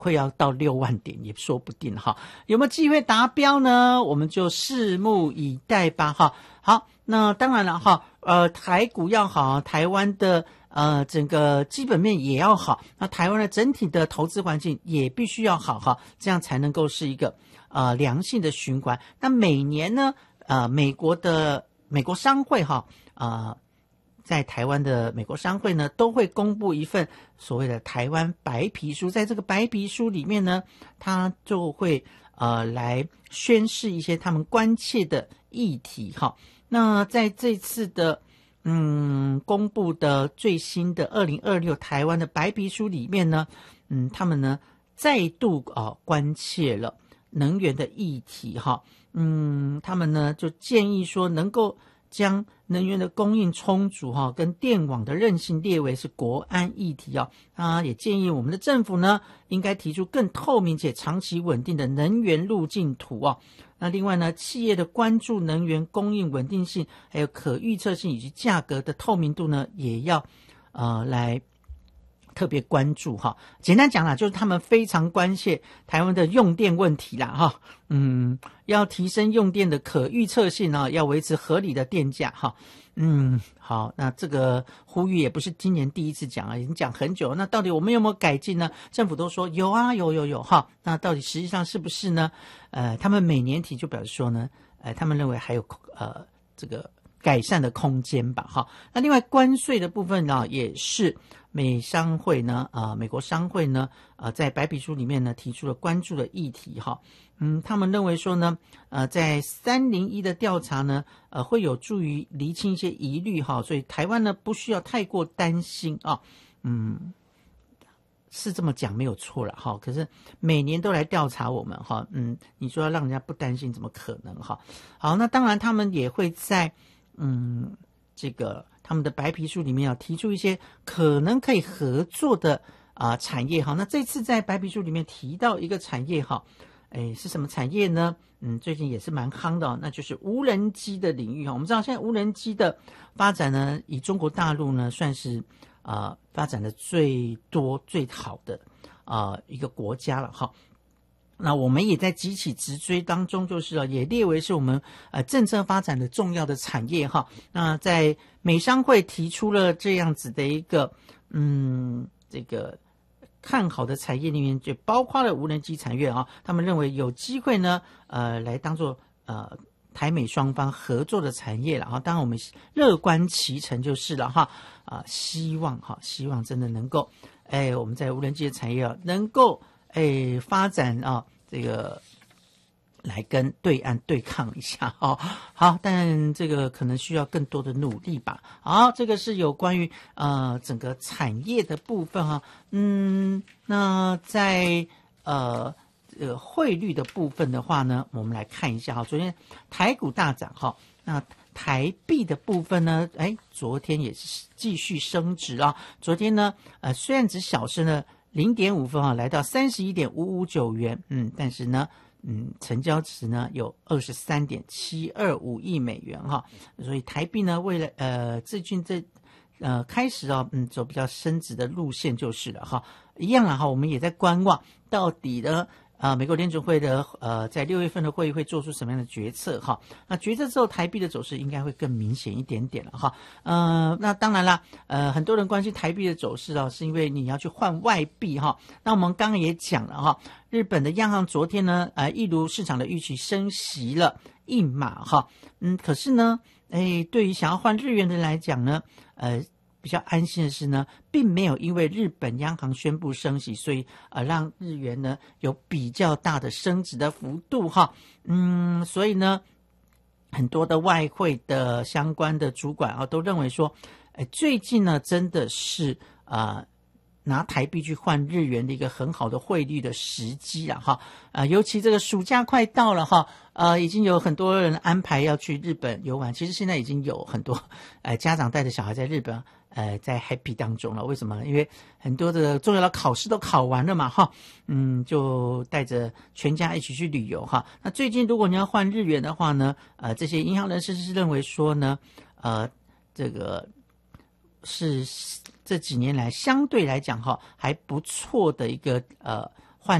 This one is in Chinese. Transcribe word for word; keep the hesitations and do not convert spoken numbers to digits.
会要到六万点也说不定哈，有没有机会达标呢？我们就拭目以待吧哈。好，那当然了哈，呃，台股要好，台湾的呃整个基本面也要好，那台湾的整体的投资环境也必须要好哈，这样才能够是一个呃良性的循环。那每年呢，呃，美国的美国商会哈，呃。在台湾的美国商会呢，都会公布一份所谓的台湾白皮书，在这个白皮书里面呢，他就会呃来宣示一些他们关切的议题哈。那在这次的嗯公布的最新的二零二六台湾的白皮书里面呢，嗯，他们呢再度啊、呃、关切了能源的议题哈，嗯，他们呢就建议说能够将能源的供应充足哈，跟电网的韧性列为是国安议题啊。他也建议我们的政府呢，应该提出更透明且长期稳定的能源路径图啊。那另外呢，企业的关注能源供应稳定性，还有可预测性以及价格的透明度呢，也要呃来特别关注哈。简单讲啦，就是他们非常关切台湾的用电问题啦哈。嗯，要提升用电的可预测性啊，要维持合理的电价哈。嗯，好，那这个呼吁也不是今年第一次讲啊，已经讲很久。那到底我们有没有改进呢？政府都说有啊，有有有哈。那到底实际上是不是呢？呃，他们每年提就表示说呢，呃，他们认为还有呃这个改善的空间吧哈。那另外关税的部分呢，也是美商会呢，呃，美国商会呢，呃，在白皮书里面呢提出了关注的议题哈。嗯，他们认为说呢，呃，在三零一的调查呢，呃，会有助于厘清一些疑虑哈，所以台湾呢不需要太过担心啊。嗯，是这么讲没有错了哈。可是每年都来调查我们哈，嗯，你说要让人家不担心，怎么可能哈？好，那当然他们也会在嗯这个他们的白皮书里面要提出一些可能可以合作的啊、呃、产业哈。那这次在白皮书里面提到一个产业哈。哎，是什么产业呢？嗯，最近也是蛮夯的、哦，那就是无人机的领域哈。我们知道现在无人机的发展呢，以中国大陆呢算是呃发展的最多最好的呃一个国家了哈。那我们也在急起直追当中，就是啊，也列为是我们呃政策发展的重要的产业哈。那在美商会提出了这样子的一个嗯这个。看好的产业里面就包括了无人机产业啊，他们认为有机会呢，呃，来当做呃台美双方合作的产业了哈。当然我们乐观其成就是了哈，啊、呃，希望哈，希望真的能够，哎，我们在无人机的产业啊，能够哎发展啊，这个。来跟对岸对抗一下哦，好，但这个可能需要更多的努力吧。好，这个是有关于呃整个产业的部分哈、啊。嗯，那在呃这个汇率的部分的话呢，我们来看一下哈。昨天台股大涨哈，那台币的部分呢，哎，昨天也是继续升值啊。昨天呢，呃，虽然只小升了零点五分啊，来到三十一点五五九元，嗯，但是呢。嗯，成交值呢有 二十三点七二五亿美元哈，所以台币呢为了呃最近这呃开始啊嗯走比较升值的路线就是了哈，一样了哈，我们也在观望到底呢啊、呃、美国联储会的呃在六月份的会议会做出什么样的决策哈，那决策之后台币的走势应该会更明显一点点了哈，呃那当然啦，呃很多人关心台币的走势啊，是因为你要去换外币哈，那我们刚刚也讲了哈。日本的央行昨天呢，呃，一如市场的预期升息了一码哈，嗯，可是呢，哎，对于想要换日元的来讲呢，呃，比较安心的是呢，并没有因为日本央行宣布升息，所以呃让日元呢有比较大的升值的幅度哈，嗯，所以呢，很多的外汇的相关的主管啊都认为说，哎，最近呢真的是啊。呃拿台币去换日元的一个很好的汇率的时机啊哈，呃，尤其这个暑假快到了哈，呃，已经有很多人安排要去日本游玩。其实现在已经有很多呃家长带着小孩在日本呃在 happy 当中了。为什么呢？因为很多的重要的考试都考完了嘛哈，嗯，就带着全家一起去旅游哈。那最近如果你要换日元的话呢，呃，这些银行人士是认为说呢，呃，这个是。这几年来相对来讲哈还不错的一个呃